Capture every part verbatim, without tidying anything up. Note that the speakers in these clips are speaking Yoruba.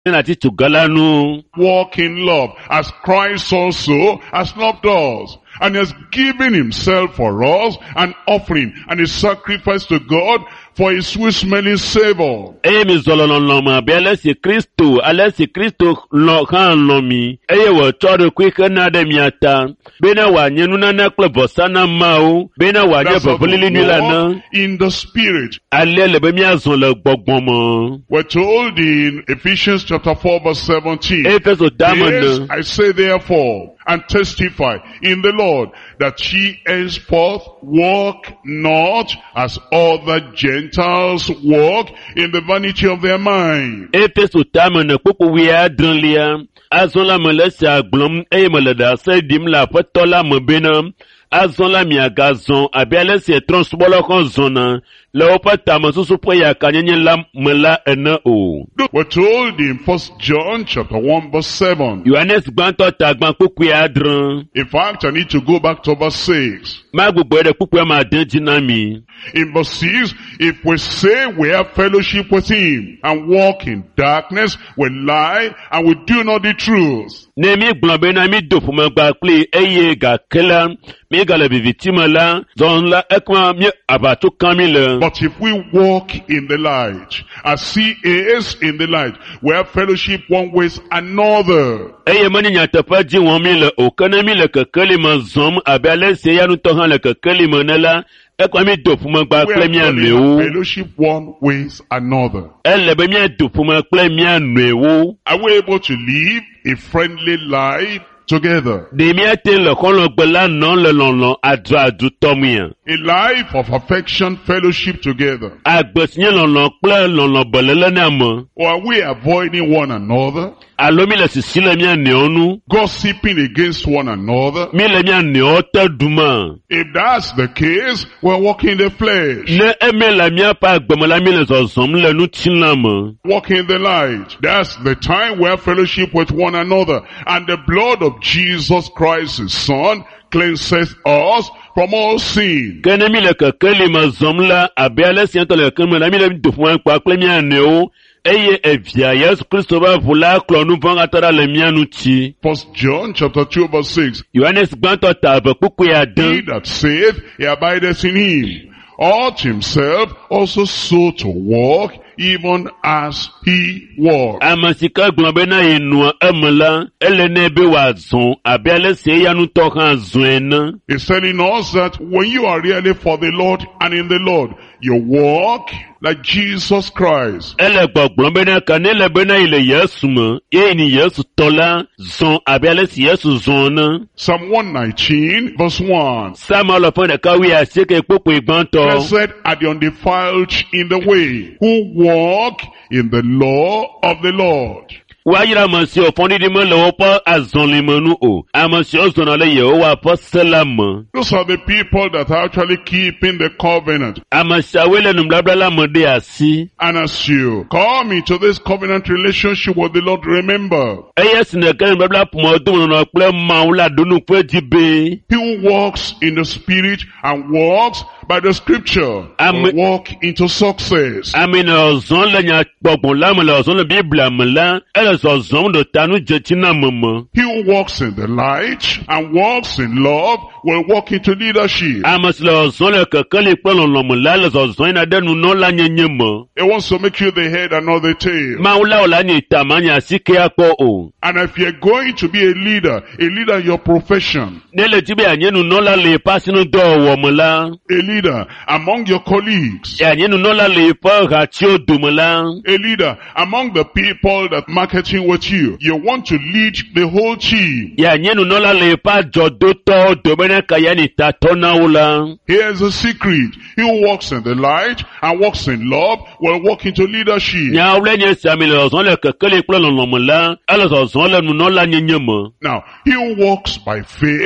àti tùgálánú. Walk in love, as Christ also has loved us, and has given himself for us, an offering and a sacrifice to God for a sweet-smelling savor. Eye mi zɔlɔ lɔlɔmɔ be alesi Kristo, alesi Kristo lɔ hã lɔ mi. Eye wòtsɔ ɖokui xe na ɖe mia ta. Bena wòanye nunana kple vɔsana mawo. Bena wòanye That's how to veveli nui la na. walk in the Spirit. Ale le be miazɔ le gbɔgbɔ me. We're told in Ephesians chapter four verse seventeen, Efeso dame yes, ne. I say therefore, and testify in the Lord, that ye henceforth walk not as other Gentiles walk, in the vanity of their mind. Efeso dame ne kpokpo wi adrelia. Azɔ la me le sia gblɔm eye me le ɖase ɖim le Aƒetɔ la me bena azɔ la miagazɔ abe ale si trɔ̃subɔlawo hã zɔna le woƒe tamesusu ƒe yakanyenye la me la ene o. We're told in First John chapter one verse seven. Yohanes gbãtɔ tagba kpukpui adre. In fact, I need to go back to verse six. Ma gbogbo ɖe kpukpui ma de dzi na mi. In verse six, if we say we have fellowship with him and walk in darkness, we lie and we do not the truth. Ne mi gblɔ bena mi do ƒomegba kpli eye gake la mi gale viviti me la zɔn la ekema mi aʋatso kam mi le. But if we walk in the light, as he is in the light, we have fellowship one with another. Eye meni nyateƒe dzi wɔm mi le o, ke ne mi le kekeli me zɔm abe ale si eya ŋutɔ hã le kekeli me ne la, ekema mi do ƒomegba We kple are mia having nɔewo. fellowship one with another. Ele be mia do ƒome kple mia nɔewo. Are we able to live a friendly life together? Ɖe miate le xɔlɔgbe la nɔ le lɔlɔ adradu tɔmia. A life of affection, fellowship together. Agbe si nye lɔlɔ kple lɔlɔ belele na me. Or are we avoiding one another? Alo mi le sisi le mia nɔewo nu. Gossiping against one another? Mi le mia nɔewo te ɖuma. If that's the case, we're walking the flesh. Ne eme le miaƒe agbeme la mi le zɔzɔm le nutsila me. Walk in the light. That's the time we have fellowship with one another. And the blood of Jesus Christ, his Son, cleanses us from all sin. Ke ne mi le kekeli me zɔm la abe ale si ŋutɔ le kekeli me la mi le do ƒome kpakple mia nɔewo. Eye evia Yesu Kristo ƒe ʋu la kplɔ nu vɔ̃ katã ɖa le mia ŋuti. First John chapter two verse six. Yohanes gbãtɔ ta ave kpukpui He ade. that saith he abideth in him ought himself also so to walk, even as he walked. Ame si ke gblɔ bena ye nua eme la, ele ne be wòazɔ abe ale si eya ŋutɔ hã zɔ ene. He's telling us that when you are really for the Lord and in the Lord, you walk like Jesus Christ. Ele gbɔgblɔm bena ke ne le bena yi le Yesu me, eye ni Yesu tɔ la zɔ abe ale si Yesu zɔ ne. Psalm one nineteen verse one. Samuel le fɔ ɖeka wi asieke kpokpoe gbãtɔ. Blessed are the undefiled in the way, who walk in the law of the Lord. Woayra ame siwo fɔɖiɖi me le woƒe azɔlime nu o. Ame siwo zɔna le Yehowa ƒe se la me. Those are the people that are actually keeping the covenant. Ame siawoe le nubabla la me ɖe asi. And as you come into this covenant relationship with the Lord, remember, Eye si neke nubabla ƒomewo domenɔnɔ kple Mawu la ɖo nuƒe dzi be. he who walks in the Spirit and walks by the Scripture will Amen. walk into success. Ame ne zɔzɔm le nyagbɔgbɔ la me le zɔzɔm le Biblia me la, ele zɔzɔm ɖe ta nu dzetsi na me me. He who walks in the light and walks in love will walk into leadership. Ame si le zɔzɔm le kekeli kple lɔlɔ̃ me la le zɔzɔm yina ɖe nunɔla nyenye me. It wants to make you the head and not the tail. Mawu la wòle nye tama nye asike akpɔ o. And if you're going to be a leader, a leader in your profession, Ne le dzi be anye nunɔla le eƒe asinudɔwɔwɔ me la, a leader among your colleagues, anye nunɔla le eƒe hatsiwo dome la, a leader among the people that marketing with you, you want to lead the whole team. anye nunɔla le eƒe adzɔdotɔwo dome ne ka ya ni tatɔ na wo la. Here's a secret. He who walks in the light and walks in love will walk into leadership. Nyawo le nye sia mi le zɔzɔm le kekeli kple lɔlɔ̃ me la, ele zɔzɔm le nunɔla nyenye me. Now, he who walks by faith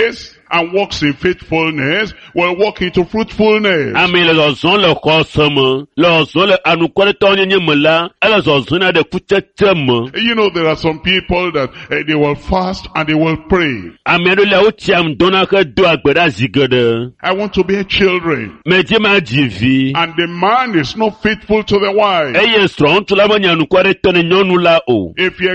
and walks in faithfulness will walk into fruitfulness. Ami le zɔzɔm le xɔ se me, le zɔzɔm le anukwaretɔ nyenye me la, ele zɔzɔm na ɖe kutsetse me. You know, there are some people that uh, they will fast and they will pray. Ame aɖewo le wotsiam dɔna ke do agbe ɖe azi geɖe. I want to bear children. Medze ma dzi vi. And the man is not faithful to the wife. Eye srɔ̃ ŋutsu la menye anukwaretɔ ne nyɔnu la o. If you